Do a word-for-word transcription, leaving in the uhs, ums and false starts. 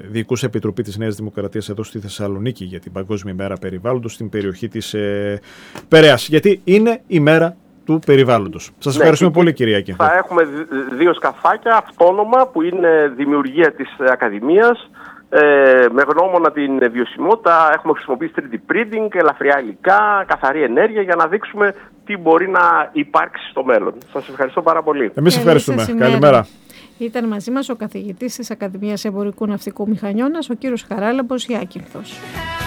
Διοικούσα Επιτροπή της Νέας Δημοκρατίας εδώ στη Θεσσαλονίκη για την Παγκόσμια Μέρα Περιβάλλοντος στην περιοχή της ε, Περαίας. Γιατί είναι η μέρα του περιβάλλοντος. Σας ναι, ευχαριστούμε πολύ, κυρία Κινθό. Θα έχουμε δύο σκαφάκια αυτόνομα που είναι δημιουργία της Ακαδημίας. Ε, με γνώμονα την βιωσιμότητα έχουμε χρησιμοποιήσει θρι ντι printing, ελαφριά υλικά, καθαρή ενέργεια για να δείξουμε τι μπορεί να υπάρξει στο μέλλον. Σας ευχαριστώ πάρα πολύ. Εμείς ευχαριστούμε. Καλημέρα. Ήταν μαζί μας ο καθηγητής της Ακαδημίας Εμπορικού Ναυτικού Μηχανιώνας, ο κύριος Χαράλαμπος Ιάκυνθος.